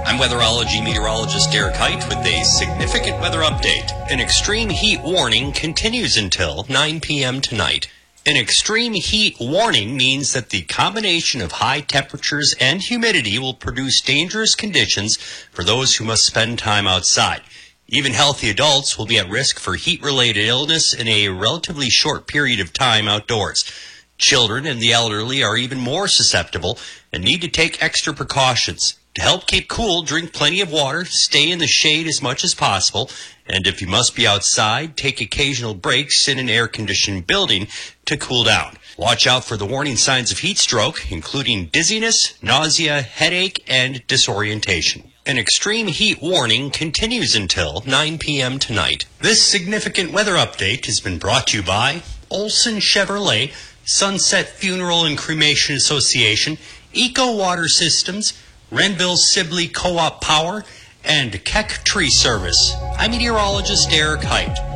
I'm weatherology meteorologist Derek Height with a significant weather update. An extreme heat warning continues until 9 p.m. tonight. An extreme heat warning means that the combination of high temperatures and humidity will produce dangerous conditions for those who must spend time outside. Even healthy adults will be at risk for heat-related illness in a relatively short period of time outdoors. Children and the elderly are even more susceptible and need to take extra precautions. To help keep cool, drink plenty of water, stay in the shade as much as possible, and if you must be outside, take occasional breaks in an air-conditioned building to cool down. Watch out for the warning signs of heat stroke, including dizziness, nausea, headache, and disorientation. An extreme heat warning continues until 9 p.m. tonight. This significant weather update has been brought to you by Olson Chevrolet, Sunset Funeral and Cremation Association, Eco Water Systems, Renville Sibley Co-op Power, and Keck Tree Service. I'm meteorologist Derek Height.